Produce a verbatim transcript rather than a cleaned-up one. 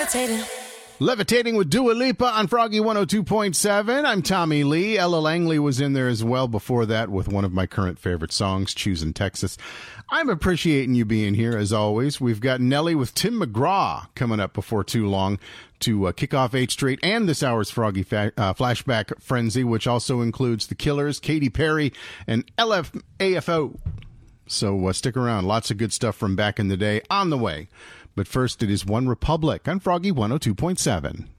levitating. Levitating with Dua Lipa on Froggy one oh two point seven. I'm Tommy Lee. Ella Langley was in there as well before that with one of my current favorite songs, Choosing Texas. I'm appreciating you being here, as always. We've got Nelly with Tim McGraw coming up before too long to uh, kick off eight Straight and this hour's Froggy fa- uh, Flashback Frenzy, which also includes The Killers, Katy Perry, and L F A F O. So uh, stick around. Lots of good stuff from back in the day on the way. But first, it is One Republic on Froggy one oh two point seven.